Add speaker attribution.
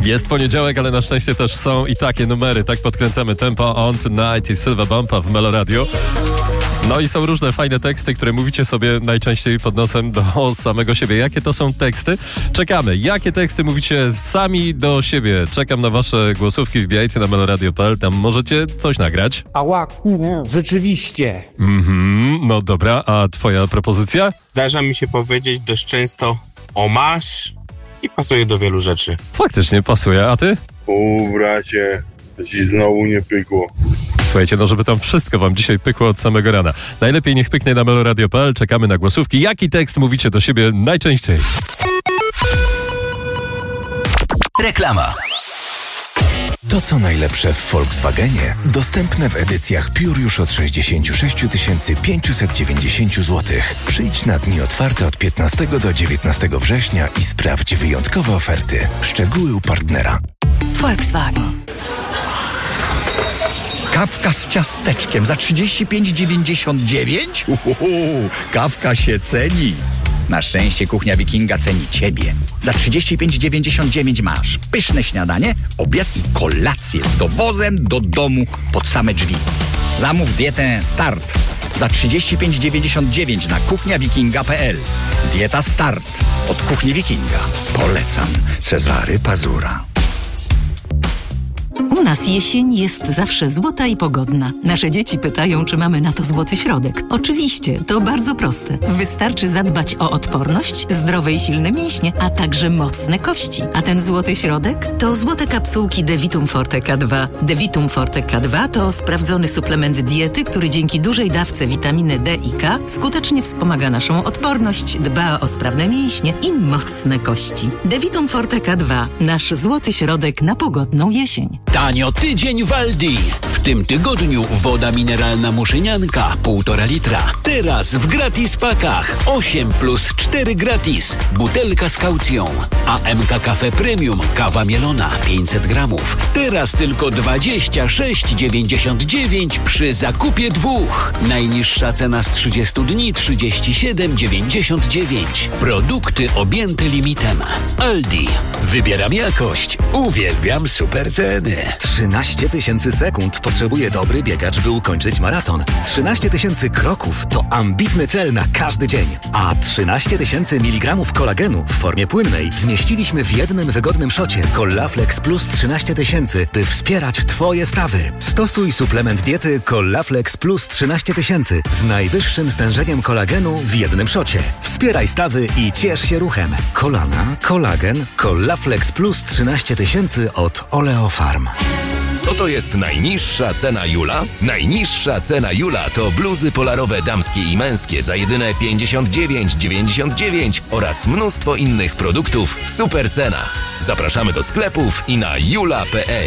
Speaker 1: Jest poniedziałek, ale na szczęście też są i takie numery. Tak podkręcamy tempo On Tonight i Sylwa Bumpa w Melo Radio. No i są różne fajne teksty, które mówicie sobie najczęściej pod nosem do samego siebie. Jakie to są teksty? Czekamy. Jakie teksty mówicie sami do siebie? Czekam na wasze głosówki. Wbijajcie na meloradio.pl. Tam możecie coś nagrać.
Speaker 2: Ała, rzeczywiście.
Speaker 1: No dobra, a twoja propozycja?
Speaker 3: Zdarza mi się powiedzieć dość często o masz i pasuje do wielu rzeczy.
Speaker 1: Faktycznie pasuje, a ty?
Speaker 4: Bracie, to ci znowu nie pykło.
Speaker 1: Słuchajcie, no żeby tam wszystko wam dzisiaj pykło od samego rana. Najlepiej niech pyknie na meloradio.pl. Czekamy na głosówki. Jaki tekst mówicie do siebie najczęściej?
Speaker 5: Reklama. To, co najlepsze w Volkswagenie, dostępne w edycjach Pure już od 66 590 zł. Przyjdź na dni otwarte od 15 do 19 września i sprawdź wyjątkowe oferty. Szczegóły u partnera.
Speaker 6: Volkswagen.
Speaker 7: Kawka z ciasteczkiem za 35,99? Kawka się ceni. Na szczęście Kuchnia Wikinga ceni Ciebie. Za 35,99 masz pyszne śniadanie, obiad i kolację z dowozem do domu pod same drzwi. Zamów dietę Start za 35,99 na kuchniawikinga.pl. Dieta Start od Kuchni Wikinga. Polecam. Cezary Pazura.
Speaker 6: U nas jesień jest zawsze złota i pogodna. Nasze dzieci pytają, czy mamy na to złoty środek. Oczywiście, to bardzo proste. Wystarczy zadbać o odporność, zdrowe i silne mięśnie, a także mocne kości. A ten złoty środek to złote kapsułki Devitum Forte K2. Devitum Forte K2 to sprawdzony suplement diety, który dzięki dużej dawce witaminy D i K skutecznie wspomaga naszą odporność, dba o sprawne mięśnie i mocne kości. Devitum Forte K2. Nasz złoty środek na pogodną jesień.
Speaker 8: Tanio tydzień w Aldi. W tym tygodniu woda mineralna Muszynianka 1,5 litra. Teraz w gratis pakach 8 plus 4 gratis. Butelka z kaucją. A MK Cafe Premium kawa mielona 500 gramów. Teraz tylko 26,99 przy zakupie 2. Najniższa cena z 30 dni 37,99. Produkty objęte limitem. Aldi. Wybieram jakość. Uwielbiam super ceny.
Speaker 5: 13 000 sekund potrzebuje dobry biegacz, by ukończyć maraton. 13 000 kroków to ambitny cel na każdy dzień. A 13 000 mg kolagenu w formie płynnej zmieściliśmy w jednym wygodnym szocie Collaflex Plus 13 000, by wspierać Twoje stawy. Stosuj suplement diety Collaflex Plus 13 000 z najwyższym stężeniem kolagenu w jednym szocie. Wspieraj stawy i ciesz się ruchem. Kolana, kolagen, Collaflex Plus 13 000 od Oleofarm.
Speaker 9: Co to jest najniższa cena Jula? Najniższa cena Jula to bluzy polarowe damskie i męskie za jedyne 59,99 oraz mnóstwo innych produktów w super cenach. Zapraszamy do sklepów i na jula.pl.